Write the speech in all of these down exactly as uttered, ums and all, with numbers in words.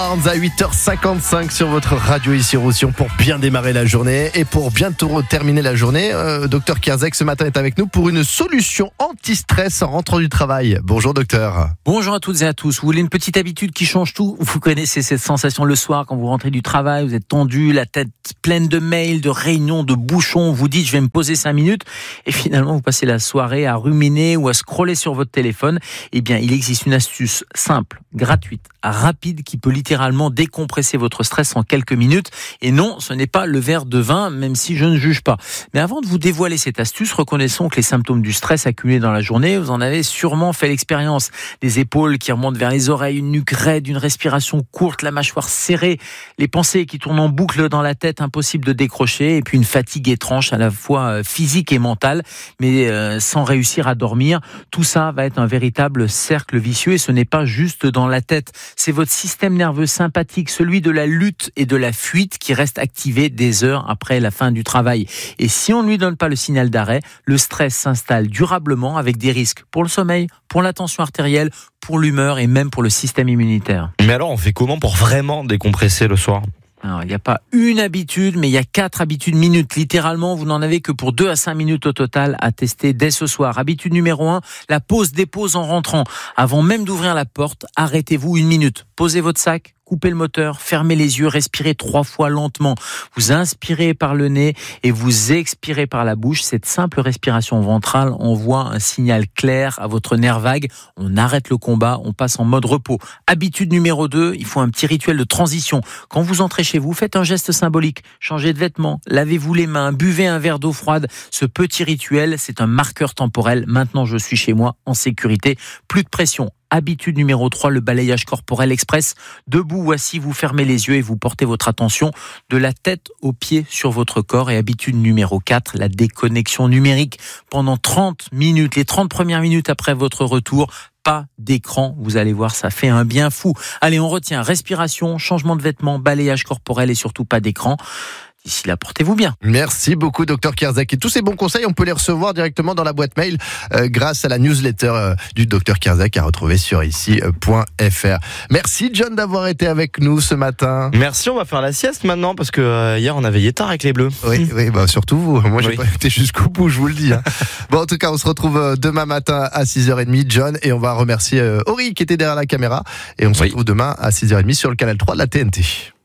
Barnes à huit heures cinquante-cinq sur votre radio ici Roussillon pour bien démarrer la journée et pour bientôt terminer la journée. Euh, docteur Kierzek ce matin est avec nous pour une solution anti-stress en rentrant du travail. Bonjour docteur. Bonjour à toutes et à tous. Vous voulez une petite habitude qui change tout ? Vous connaissez cette sensation le soir quand vous rentrez du travail, vous êtes tendu, la tête pleine de mails, de réunions, de bouchons. Vous dites je vais me poser cinq minutes et finalement vous passez la soirée à ruminer ou à scroller sur votre téléphone. Eh bien il existe une astuce simple, gratuite, rapide qui peut littéralement décompresser votre stress en quelques minutes. Et non, ce n'est pas le verre de vin, même si je ne juge pas. Mais avant de vous dévoiler cette astuce, reconnaissons que les symptômes du stress accumulés dans la journée, vous en avez sûrement fait l'expérience. Des épaules qui remontent vers les oreilles, une nuque raide, une respiration courte, la mâchoire serrée, les pensées qui tournent en boucle dans la tête, impossible de décrocher, et puis une fatigue étrange à la fois physique et mentale, mais euh, sans réussir à dormir. Tout ça va être un véritable cercle vicieux et ce n'est pas juste dans la tête. C'est votre système nerveux sympathique, celui de la lutte et de la fuite qui reste activé des heures après la fin du travail. Et si on ne lui donne pas le signal d'arrêt, le stress s'installe durablement avec des risques pour le sommeil, pour la tension artérielle, pour l'humeur et même pour le système immunitaire. Mais alors, on fait comment pour vraiment décompresser le soir ? Alors, il n'y a pas une habitude, mais il y a quatre habitudes minutes. Littéralement, vous n'en avez que pour deux à cinq minutes au total à tester dès ce soir. Habitude numéro un, la pause dépose en rentrant. Avant même d'ouvrir la porte, arrêtez-vous une minute. Posez votre sac, coupez le moteur, fermez les yeux, respirez trois fois lentement. Vous inspirez par le nez et vous expirez par la bouche. Cette simple respiration ventrale envoie un signal clair à votre nerf vague. On arrête le combat, on passe en mode repos. Habitude numéro deux, il faut un petit rituel de transition. Quand vous entrez chez vous, faites un geste symbolique. Changez de vêtements, lavez-vous les mains, buvez un verre d'eau froide. Ce petit rituel, c'est un marqueur temporel. Maintenant, je suis chez moi, en sécurité. Plus de pression. Habitude numéro trois, le balayage corporel express. Debout ou assis, vous fermez les yeux et vous portez votre attention de la tête aux pieds sur votre corps. Et habitude numéro quatre, la déconnexion numérique. Pendant trente minutes, les trente premières minutes après votre retour, pas d'écran. Vous allez voir, ça fait un bien fou. Allez, on retient respiration, changement de vêtements, balayage corporel et surtout pas d'écran. D'ici là, portez-vous bien. Merci beaucoup, docteur Kierzek. Et tous ces bons conseils, on peut les recevoir directement dans la boîte mail euh, grâce à la newsletter euh, du docteur Kierzek à retrouver sur ici point f r. Merci, John, d'avoir été avec nous ce matin. Merci, on va faire la sieste maintenant parce que euh, hier, on a veillé tard avec les Bleus. Oui, oui, bah, surtout vous. Moi, j'ai oui. pas été jusqu'au bout, je vous le dis. Hein. Bon, en tout cas, on se retrouve demain matin à six heures trente, John, et on va remercier euh, Ori qui était derrière la caméra. Et on se oui. retrouve demain à six heures trente sur le canal trois de la T N T.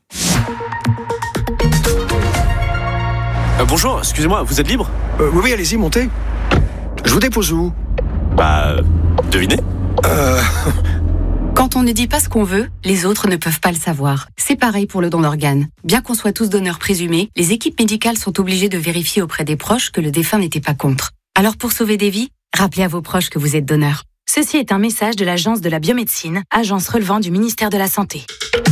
Euh, bonjour, excusez-moi, vous êtes libre ? euh, Oui, oui, allez-y, montez. Je vous dépose où ? Bah, devinez. Euh... Quand on ne dit pas ce qu'on veut, les autres ne peuvent pas le savoir. C'est pareil pour le don d'organes. Bien qu'on soit tous donneurs présumés, les équipes médicales sont obligées de vérifier auprès des proches que le défunt n'était pas contre. Alors pour sauver des vies, rappelez à vos proches que vous êtes donneur. Ceci est un message de l'Agence de la biomédecine, agence relevant du ministère de la Santé.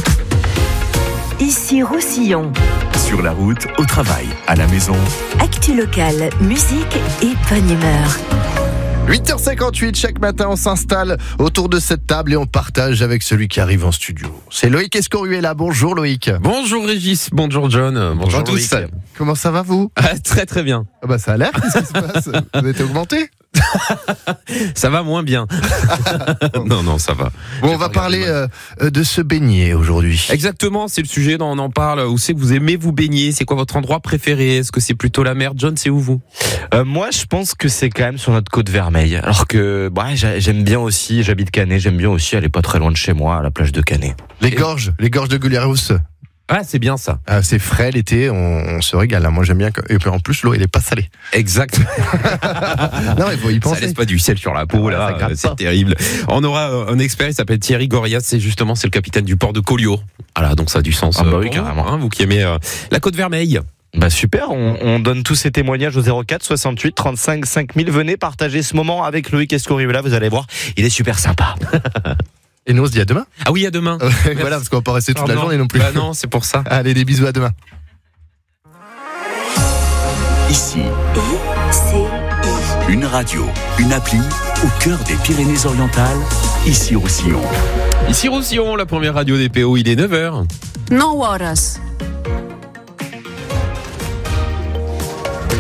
Ici Roussillon. Sur la route, au travail, à la maison. Actu locale, musique et bonne humeur. huit heures cinquante-huit, chaque matin on s'installe autour de cette table et on partage avec celui qui arrive en studio. C'est Loïc Escoruela. Bonjour Loïc. Bonjour Régis, bonjour John, bonjour, bonjour à tous. Loïc. Comment ça va vous ? ah, Très très bien. Ah bah ça a l'air, qu'est-ce qui se passe ? Vous avez été augmenté ? Ça va moins bien. non, non, ça va. Bon, on va parler euh, de se baigner aujourd'hui. Exactement, c'est le sujet dont on en parle. Où c'est que vous aimez vous baigner ? C'est quoi votre endroit préféré ? Est-ce que c'est plutôt la mer ? John, c'est où vous ? euh, Moi, je pense que c'est quand même sur notre côte Vermeille. Alors que bah, j'aime bien aussi, j'habite Canet, j'aime bien aussi aller pas très loin de chez moi, à la plage de Canet. Les gorges, les gorges de Gulieros. Ah, c'est bien ça. Ah, c'est frais l'été, on, on se régale. Moi, j'aime bien. Et puis en plus, l'eau, elle est pas salée. Exact. non, il faut y penser. Ça laisse pas du sel sur la peau, là. Ouais, c'est pas. Terrible. On aura un expert, il s'appelle Thierry Gorias. C'est justement, c'est le capitaine du port de Collioure. Voilà, donc ça a du sens. Ah bah oui, carrément. Hein, vous qui aimez euh, la côte Vermeille. Bah super, on, on donne tous ces témoignages au zéro quatre soixante-huit trente-cinq cinq mille. Venez partager ce moment avec Loïc Escoruela, vous allez voir, il est super sympa. Et nous on se dit à demain. Ah oui, à demain. Voilà, parce qu'on va pas rester toute Pardon. la journée non plus. Bah non, c'est pour ça. Allez, des bisous, à demain. Ici, I C I. une radio, une appli au cœur des Pyrénées-Orientales, ici Roussillon. Ici Roussillon, la première radio des P O, il est neuf heures. No horas.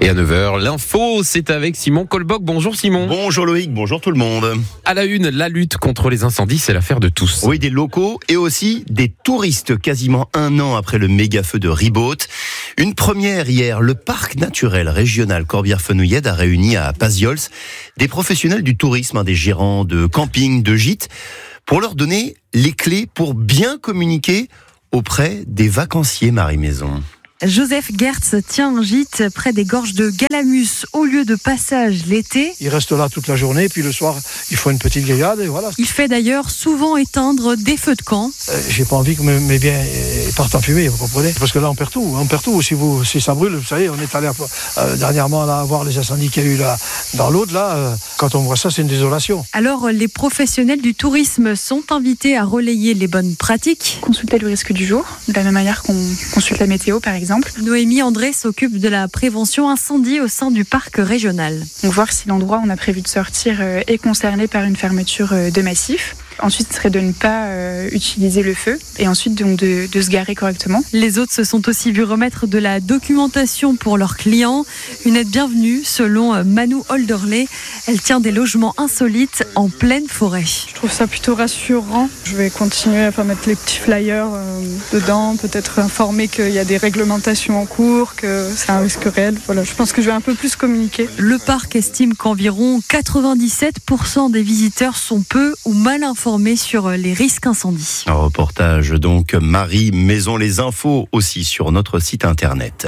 Et à neuf heures, l'info, c'est avec Simon Colboc. Bonjour Simon. Bonjour Loïc, bonjour tout le monde. À la une, la lutte contre les incendies, c'est l'affaire de tous. Oui, des locaux et aussi des touristes, quasiment un an après le méga feu de Ribaute. Une première hier, le parc naturel régional Corbière-Fenouillède a réuni à Paziols des professionnels du tourisme, des gérants de camping, de gîtes, pour leur donner les clés pour bien communiquer auprès des vacanciers, Marie Maison. Joseph Gertz tient un gîte près des gorges de Galamus au lieu de passage l'été. Il reste là toute la journée, puis le soir, il faut une petite grillade et voilà. Il fait d'ailleurs souvent éteindre des feux de camp. Euh, j'ai pas envie que mes, mes biens partent en fumée, vous comprenez ? Parce que là, on perd tout, on perd tout. Si, vous, si ça brûle, vous savez, on est allé euh, dernièrement là, voir les incendies qu'il y a eu là, dans l'Aude. Là, euh, quand on voit ça, c'est une désolation. Alors, les professionnels du tourisme sont invités à relayer les bonnes pratiques. Consulter le risque du jour, de la même manière qu'on consulte la météo, par exemple. Noémie André s'occupe de la prévention incendie au sein du parc régional. Donc voir si l'endroit où on a prévu de sortir est concerné par une fermeture de massif. Ensuite, ce serait de ne pas euh, utiliser le feu et ensuite donc de, de se garer correctement. Les autres se sont aussi vus remettre de la documentation pour leurs clients. Une aide bienvenue selon Manu Holderley. Elle tient des logements insolites en pleine forêt. Je trouve ça plutôt rassurant. Je vais continuer à mettre les petits flyers euh, dedans, peut-être informer qu'il y a des réglementations en cours, que c'est un risque réel. Voilà, je pense que je vais un peu plus communiquer. Le parc estime qu'environ quatre-vingt-dix-sept pour cent des visiteurs sont peu ou mal informés sur les risques incendies. Un reportage donc Marie Maison, les infos aussi sur notre site internet.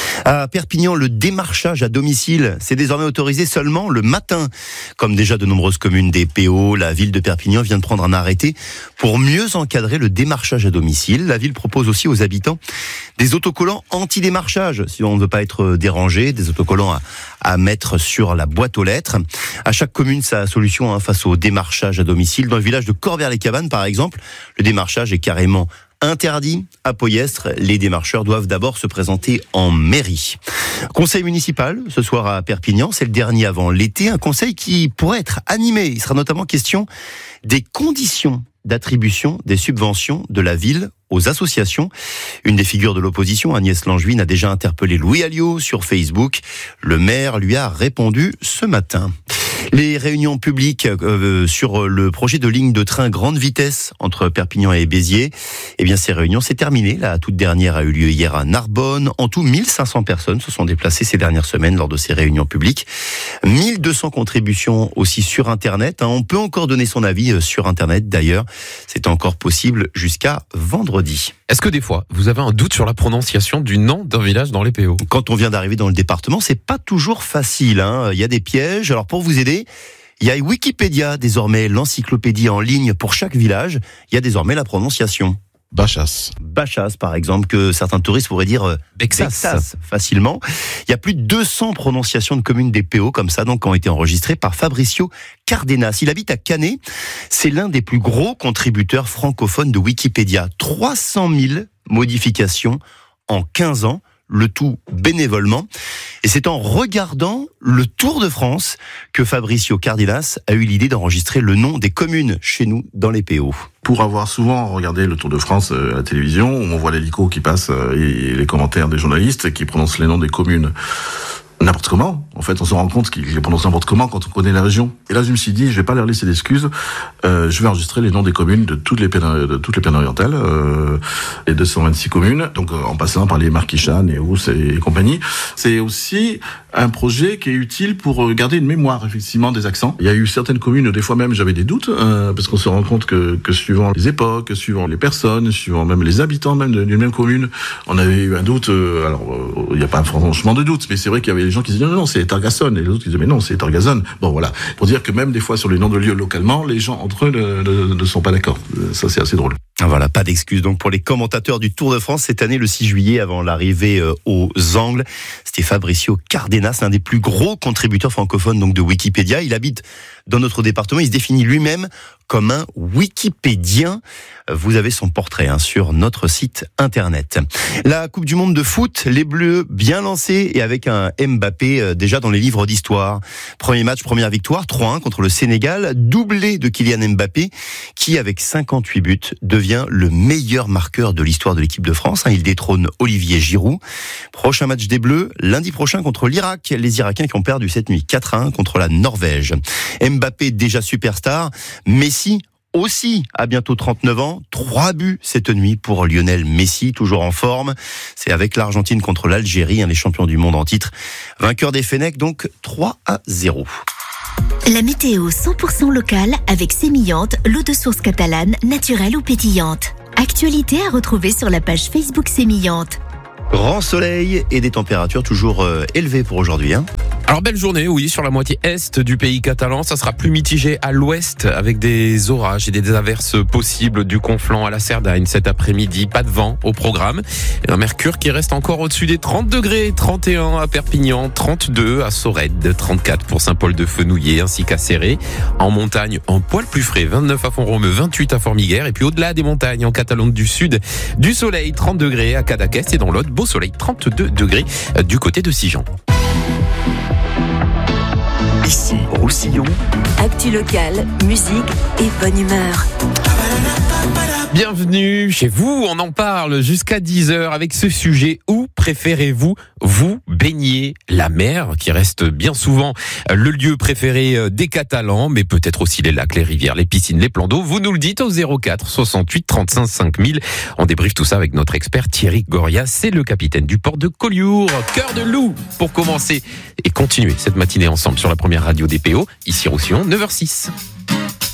À Perpignan, le démarchage à domicile, c'est désormais autorisé seulement le matin. Comme déjà de nombreuses communes des P O, la ville de Perpignan vient de prendre un arrêté pour mieux encadrer le démarchage à domicile. La ville propose aussi aux habitants des autocollants anti-démarchage, si on ne veut pas être dérangé, des autocollants à, à mettre sur la boîte aux lettres. À chaque commune, sa solution hein, face au démarchage à domicile. Dans le village de Corbière-les-Cabanes, par exemple, le démarchage est carrément interdit. À Poyestre, les démarcheurs doivent d'abord se présenter en mairie. Conseil municipal, ce soir à Perpignan, c'est le dernier avant l'été. Un conseil qui pourrait être animé. Il sera notamment question des conditions d'attribution des subventions de la ville aux associations. Une des figures de l'opposition, Agnès Langevin, a déjà interpellé Louis Alliot sur Facebook. Le maire lui a répondu ce matin. Les réunions publiques euh, sur le projet de ligne de train grande vitesse entre Perpignan et Béziers, eh bien ces réunions, c'est terminé. La toute dernière a eu lieu hier à Narbonne. En tout, mille cinq cents personnes se sont déplacées ces dernières semaines lors de ces réunions publiques. mille deux cents contributions aussi sur Internet. On peut encore donner son avis sur Internet d'ailleurs. C'est encore possible jusqu'à vendredi. Est-ce que des fois, vous avez un doute sur la prononciation du nom d'un village dans les P O ? Quand on vient d'arriver dans le département, c'est pas toujours facile. Hein. Il y a des pièges. Alors pour vous aider, il y a Wikipédia, désormais l'encyclopédie en ligne pour chaque village. Il y a désormais la prononciation. Bachas. Bachas, par exemple, que certains touristes pourraient dire euh, Bexas. Bexas, facilement. Il y a plus de deux cents prononciations de communes des P O comme ça, donc, qui ont été enregistrées par Fabricio Cardenas. Il habite à Canet. C'est l'un des plus gros contributeurs francophones de Wikipédia. trois cent mille modifications en quinze ans. Le tout bénévolement. Et c'est en regardant le Tour de France que Fabricio Cardenas a eu l'idée d'enregistrer le nom des communes chez nous dans les P O. Pour avoir souvent regardé le Tour de France à la télévision, on voit l'hélico qui passe et les commentaires des journalistes qui prononcent les noms des communes n'importe comment. En fait, on se rend compte qu'ils les prononcent n'importe comment quand on connaît la région. Et là, je me suis dit, je vais pas leur laisser d'excuses. Euh, je vais enregistrer les noms des communes de toutes les Pyrénées, de toutes les Pyrénées-Orientales, euh, les deux cent vingt-six communes. Donc, euh, en passant par les Marquichane et Rousse et, et compagnie. C'est aussi un projet qui est utile pour garder une mémoire, effectivement, des accents. Il y a eu certaines communes, des fois même, j'avais des doutes, euh, parce qu'on se rend compte que, que suivant les époques, suivant les personnes, suivant même les habitants même d'une même commune, on avait eu un doute. Euh, alors, il euh, n'y a pas franchement de doute, mais c'est vrai qu'il y avait des gens qui disaient non, non, c'est Targassonne, et les autres qui disaient mais non, c'est Targazonne. Bon, voilà. Pour dire que même des fois sur les noms de lieux localement, les gens entre eux ne, ne, ne sont pas d'accord. Ça, c'est assez drôle. Voilà, pas d'excuses donc pour les commentateurs du Tour de France cette année, le six juillet, avant l'arrivée aux Angles. C'était Fabricio Cardenas, l'un des plus gros contributeurs francophones donc de Wikipédia. Il habite dans notre département. Il se définit lui-même comme un wikipédien. Vous avez son portrait hein, sur notre site internet. La Coupe du Monde de foot, les Bleus bien lancés et avec un Mbappé euh, déjà dans les livres d'histoire. Premier match, première victoire, trois un contre le Sénégal, doublé de Kylian Mbappé qui, avec cinquante-huit buts, devient le meilleur marqueur de l'histoire de l'équipe de France. Hein, il détrône Olivier Giroud. Prochain match des Bleus, lundi prochain contre l'Irak. Les Irakiens qui ont perdu cette nuit quatre un contre la Norvège. Mbappé déjà superstar, Messi aussi à bientôt trente-neuf ans, trois buts cette nuit pour Lionel Messi, toujours en forme. C'est avec l'Argentine contre l'Algérie, un des champions du monde en titre. Vainqueur des Fennecs, donc trois à zéro. La météo cent pour cent locale avec Sémillante, l'eau de source catalane, naturelle ou pétillante. Actualité à retrouver sur la page Facebook Sémillante. Grand soleil et des températures toujours euh, élevées pour aujourd'hui. Hein. Alors belle journée, oui, sur la moitié est du pays catalan. Ça sera plus mitigé à l'ouest avec des orages et des averses possibles du Conflent à la Cerdagne cet après-midi. Pas de vent au programme. Et un mercure qui reste encore au-dessus des trente degrés, trente et un à Perpignan, trente-deux à Sorède, trente-quatre pour Saint-Paul-de-Fenouillet ainsi qu'à Céré. En montagne, un poil plus frais, vingt-neuf à Font-Romeu, vingt-huit à Formiguère. Et puis au-delà des montagnes, en Catalogne du Sud, du soleil, trente degrés à Cadaqués et dans l'Aude, beau soleil, trente-deux degrés du côté de Sijan. Ici, Roussillon. Actu locale, musique et bonne humeur. Bienvenue chez vous, on en parle jusqu'à dix heures avec ce sujet. Où préférez-vous vous baigner? La mer, qui reste bien souvent le lieu préféré des Catalans, mais peut-être aussi les lacs, les rivières, les piscines, les plans d'eau. Vous nous le dites au zéro quatre soixante-huit trente-cinq cinq mille. On débriefe tout ça avec notre expert Thierry Gorias, c'est le capitaine du port de Collioure. Cœur de loup pour commencer et continuer cette matinée ensemble sur la première radio des P O, ici Roussillon, neuf heures six.